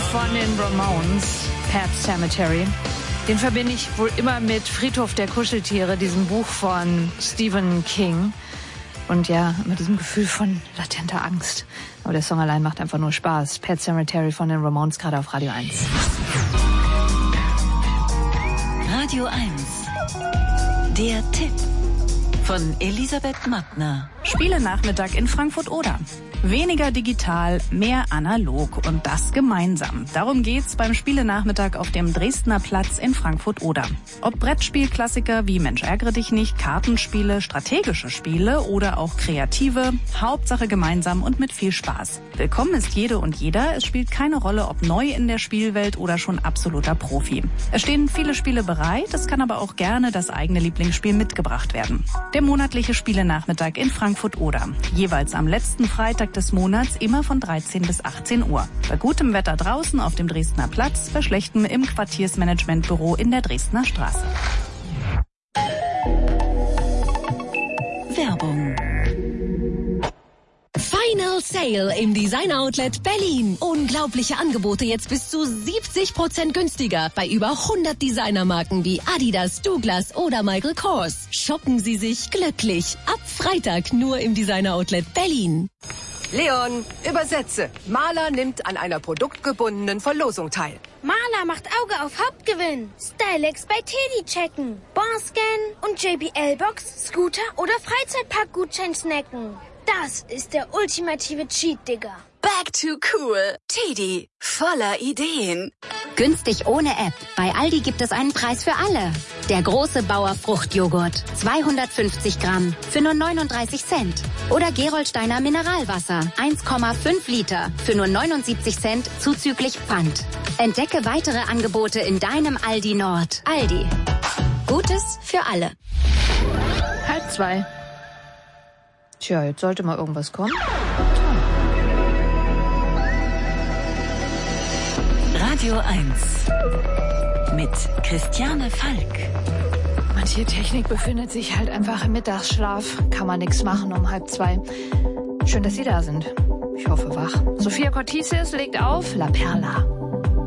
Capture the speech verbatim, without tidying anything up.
von den Ramones, Pet Sematary. Den verbinde ich wohl immer mit Friedhof der Kuscheltiere, diesem Buch von Stephen King. Und ja, mit diesem Gefühl von latenter Angst. Aber der Song allein macht einfach nur Spaß. Pet Sematary von den Ramones, gerade auf Radio eins. Radio eins. Der Tipp von Elisabeth Mattner. Spielenachmittag in Frankfurt-Oder. Weniger digital, mehr analog und das gemeinsam. Darum geht's beim Spielenachmittag auf dem Dresdner Platz in Frankfurt-Oder. Ob Brettspielklassiker wie Mensch ärgere dich nicht, Kartenspiele, strategische Spiele oder auch kreative, Hauptsache gemeinsam und mit viel Spaß. Willkommen ist jede und jeder. Es spielt keine Rolle, ob neu in der Spielwelt oder schon absoluter Profi. Es stehen viele Spiele bereit, es kann aber auch gerne das eigene Lieblingsspiel mitgebracht werden. Der monatliche Spielenachmittag in Frankfurt-Oder. Jeweils am letzten Freitag des Monats, immer von dreizehn bis achtzehn Uhr. Bei gutem Wetter draußen auf dem Dresdner Platz, bei schlechtem im Quartiersmanagementbüro in der Dresdner Straße. Werbung. Final Sale im Designer Outlet Berlin. Unglaubliche Angebote jetzt bis zu siebzig Prozent günstiger bei über hundert Designermarken wie Adidas, Douglas oder Michael Kors. Shoppen Sie sich glücklich. Ab Freitag nur im Designer Outlet Berlin. Leon, übersetze. Maler nimmt an einer produktgebundenen Verlosung teil. Maler macht Auge auf Hauptgewinn. Stylex bei Teddy checken. Bonscan und J B L-Box, Scooter oder Freizeitpark-Gutschein snacken. Das ist der ultimative Cheat, Digga. Back to cool. Teddy, voller Ideen. Günstig ohne App. Bei Aldi gibt es einen Preis für alle. Der große Bauer Fruchtjoghurt. zweihundertfünfzig Gramm für nur neununddreißig Cent. Oder Gerolsteiner Mineralwasser. eins Komma fünf Liter für nur neunundsiebzig Cent zuzüglich Pfand. Entdecke weitere Angebote in deinem Aldi Nord. Aldi. Gutes für alle. Halb zwei. Tja, jetzt sollte mal irgendwas kommen. Radio eins mit Christiane Falk. Manche Technik befindet sich halt einfach im Mittagsschlaf. Kann man nichts machen um halb zwei. Schön, dass Sie da sind. Ich hoffe wach. Sophia Cortices legt auf La Perla.